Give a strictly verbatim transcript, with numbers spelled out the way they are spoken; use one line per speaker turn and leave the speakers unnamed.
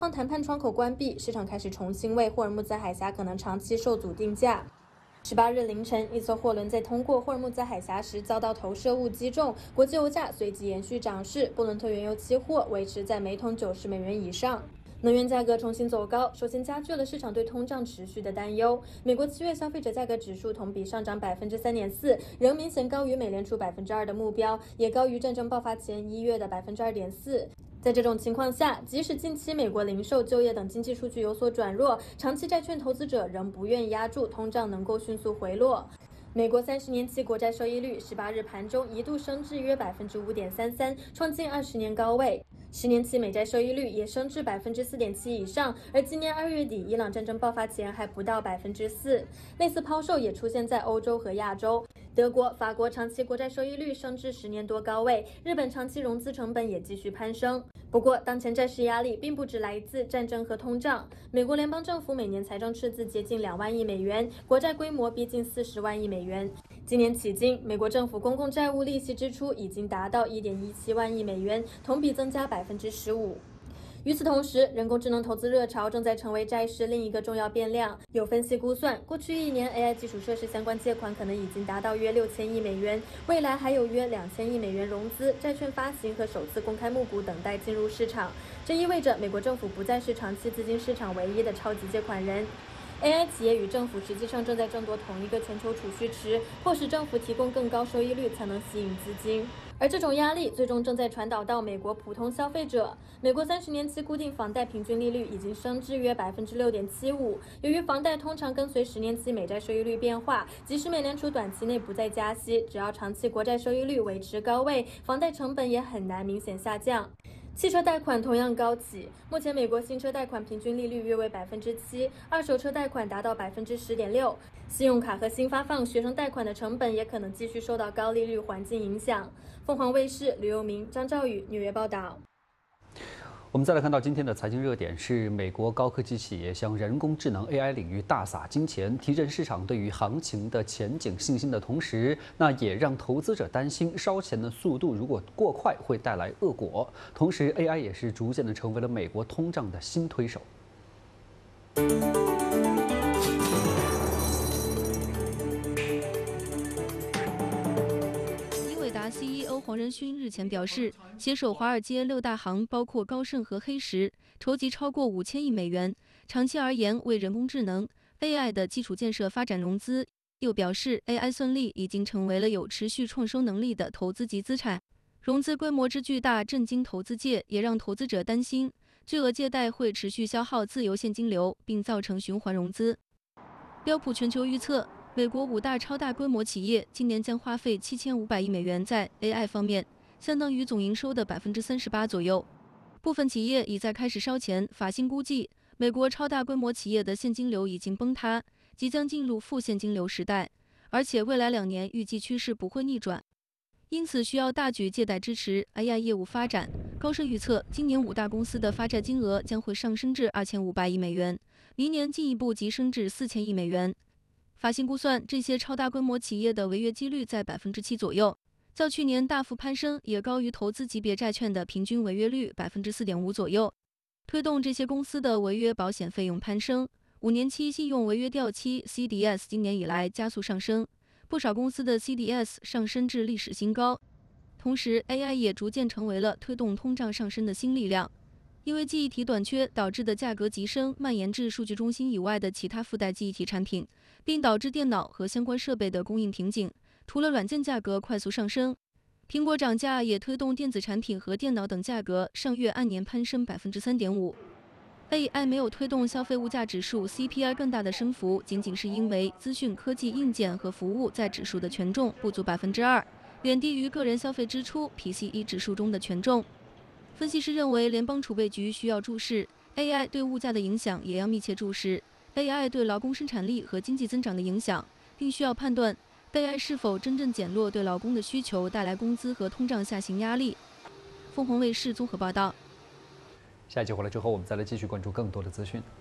当谈判窗口关闭，市场开始重新为霍尔木兹海峡可能长期受阻定价。十八日凌晨，一艘货轮在通过霍尔木兹海峡时遭到投射物击中，国际油价随即延续涨势，布伦特原油期货维持在每桶九十美元以上。能源价格重新走高，首先加剧了市场对通胀持续的担忧。美国七月消费者价格指数同比上涨百分之三点四，仍明显高于美联储百分之二的目标，也高于战争爆发前一月的百分之二点四。在这种情况下，即使近期美国零售、就业等经济数据有所转弱，长期债券投资者仍不愿意押注通胀能够迅速回落。美国三十年期国债收益率十八日盘中一度升至约百分之五点三三，创近二十年高位。十年期美债收益率也升至百分之四点七以上，而今年二月底伊朗战争爆发前还不到百分之四。类似抛售也出现在欧洲和亚洲。德国、法国长期国债收益率升至十年多高位，日本长期融资成本也继续攀升。不过，当前债市压力并不只来自战争和通胀。美国联邦政府每年财政赤字接近两万亿美元，国债规模逼近四十万亿美元。今年迄今，美国政府公共债务利息支出已经达到一点一七万亿美元，同比增加百分之十五。与此同时，人工智能投资热潮正在成为债市另一个重要变量。有分析估算，过去一年 A I 基础设施相关借款可能已经达到约六千亿美元，未来还有约两千亿美元融资、债券发行和首次公开募股等待进入市场。这意味着美国政府不再是长期资金市场唯一的超级借款人。A I 企业与政府实际上正在争夺同一个全球储蓄池，迫使政府提供更高收益率才能吸引资金。而这种压力最终正在传导到美国普通消费者。美国三十年期固定房贷平均利率已经升至约百分之六点七五。由于房贷通常跟随十年期美债收益率变化，即使美联储短期内不再加息，只要长期国债收益率维持高位，房贷成本也很难明显下降。汽车贷款同样高企，目前美国新车贷款平均利率约为百分之七，二手车贷款达到百分之十点六。信用卡和新发放学生贷款的成本也可能继续受到高利率环境影响。凤凰卫视吕佑明、张兆宇纽约报道。
我们再来看到今天的财经热点是美国高科技企业向人工智能 A I 领域大撒金钱，提振市场对于行情的前景信心的同时，那也让投资者担心烧钱的速度如果过快会带来恶果。同时 ，A I 也是逐渐的成为了美国通胀的新推手。
C E O 黄仁勋日前表示，携手华尔街六大行，包括高盛和黑石，筹集超过五千亿美元，长期而言为人工智能 A I 的基础建设发展融资。又表示 ，A I 算力已经成为了有持续创收能力的投资级资产，融资规模之巨大震惊投资界，也让投资者担心巨额借贷会持续消耗自由现金流，并造成循环融资。标普全球预测，美国五大超大规模企业今年将花费七千五百亿美元在 A I 方面，相当于总营收的百分之三十八左右。部分企业已在开始烧钱。法新估计，美国超大规模企业的现金流已经崩塌，即将进入负现金流时代，而且未来两年预计趋势不会逆转，因此需要大举借贷支持 A I 业务发展。高盛预测，今年五大公司的发债金额将会上升至二千五百亿美元，明年进一步急升至四千亿美元。法新估算，这些超大规模企业的违约几率在百分之七左右，较去年大幅攀升，也高于投资级别债券的平均违约率百分之四点五左右，推动这些公司的违约保险费用攀升。五年期信用违约掉期 C D S 今年以来加速上升，不少公司的 C D S 上升至历史新高。同时 ，A I 也逐渐成为了推动通胀上升的新力量。因为记忆体短缺导致的价格急升蔓延至数据中心以外的其他附带记忆体产品，并导致电脑和相关设备的供应瓶颈。除了软件价格快速上升，苹果涨价也推动电子产品和电脑等价格上月按年攀升百分之三点五。A I 没有推动消费物价指数 C P I 更大的升幅，仅仅是因为资讯科技硬件和服务在指数的权重不足百分之二，远低于个人消费支出 P C E 指数中的权重。分析师认为，联邦储备局需要注视 A I 对物价的影响，也要密切注视 A I 对劳工生产力和经济增长的影响，并需要判断 A I 是否真正减弱对劳工的需求，带来工资和通胀下行压力。凤凰卫视综合报道。
下一集回来之后，我们再来继续关注更多的资讯。